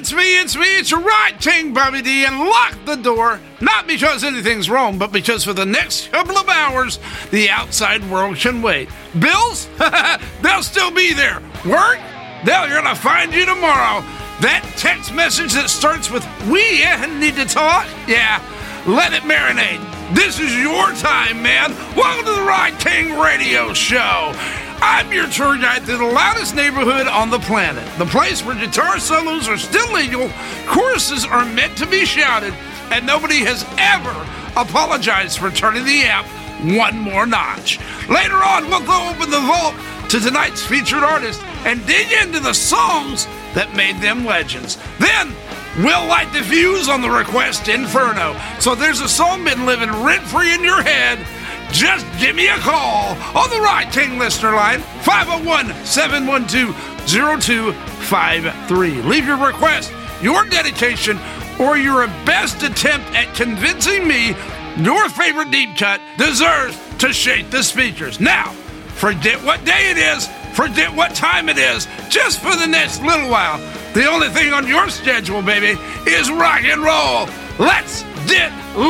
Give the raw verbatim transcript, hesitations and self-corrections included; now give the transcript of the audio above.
It's me, it's me, it's your right King Bobby D, and lock the door, not because anything's wrong, but because for the next couple of hours, the outside world can wait. Bills? They'll still be there. Work? They're gonna find you tomorrow. That text message that starts with, we need to talk? Yeah, let it marinate. This is your time, man. Welcome to the Right King Radio Show. I'm your tour guide to the loudest neighborhood on the planet. The place where guitar solos are still legal, choruses are meant to be shouted, and nobody has ever apologized for turning the amp one more notch. Later on, we'll go open the vault to tonight's featured artist and dig into the songs that made them legends. Then, we'll light the fuse on the request Inferno. So there's a song been living rent-free in your head. Just give me a call on the Right King listener line, five oh one, seven one two, oh two five three. Leave your request, your dedication, or your best attempt at convincing me your favorite deep cut deserves to shake the speakers. Now, forget what day it is, forget what time it is, just for the next little while. The only thing on your schedule, baby, is rock and roll. Let's get